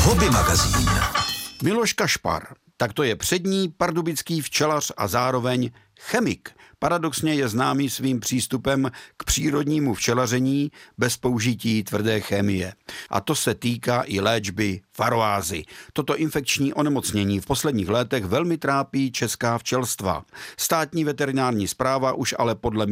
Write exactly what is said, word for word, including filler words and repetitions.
Hobby magazín. Miloš Kašpar, tak to je přední pardubický včelař a zároveň chemik. Paradoxně je známý svým přístupem k přírodnímu včelaření bez použití tvrdé chemie. A to se týká i léčby varoázy. Toto infekční onemocnění v posledních letech velmi trápí česká včelstva. Státní veterinární správa už ale podle